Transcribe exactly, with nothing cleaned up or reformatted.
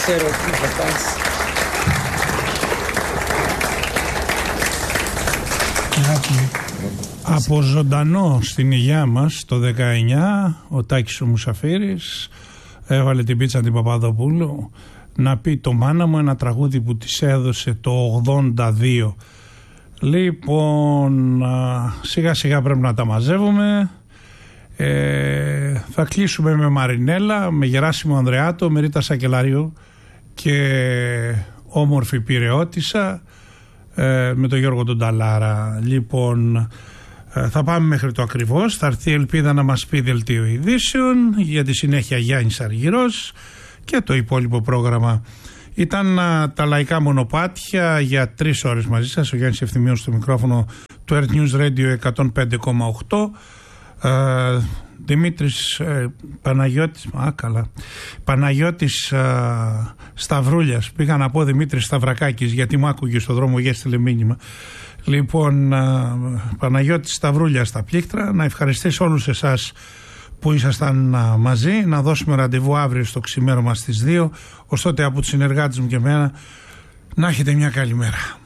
ξέρω τι θα φτάσει. Από ζωντανό στην υγειά μας το δεκαεννιά, ο Τάκης ο Μουσαφίρης έβαλε την πίτσα την Παπαδοπούλου να πει το μάνα μου, ένα τραγούδι που της έδωσε το ογδόντα δύο. Λοιπόν, σιγά σιγά πρέπει να τα μαζεύουμε. Ε, θα κλείσουμε με Μαρινέλα, με Γεράσιμο Ανδρεάτο, με Ρίτα Σακελαρίου και όμορφη Πειραιώτισσα, ε, με τον Γιώργο τον Ταλάρα. Λοιπόν, ε, θα πάμε μέχρι το ακριβώς. Θα έρθει η Ελπίδα να μας πει δελτίο ειδήσεων, για τη συνέχεια Γιάννης Αργυρός και το υπόλοιπο πρόγραμμα. Ήταν α, τα λαϊκά μονοπάτια για τρεις ώρες μαζί σας. Ο Γιάννης Ευθυμίος στο μικρόφωνο του Earth News Radio εκατόν πέντε κόμμα οκτώ. Uh, Δημήτρης uh, Παναγιώτης α, καλά. Παναγιώτης uh, Σταυρούλιας, πήγα να πω Δημήτρης Σταυρακάκης γιατί μου άκουγε στο δρόμο και έστειλε μήνυμα. Λοιπόν, uh, Παναγιώτης Σταυρούλιας στα πλήκτρα. Να ευχαριστήσω όλους εσάς που ήσασταν uh, μαζί. Να δώσουμε ραντεβού αύριο στο ξημέρωμα στις δύο. Ως τότε από τους συνεργάτες μου και εμένα να έχετε μια καλή μέρα.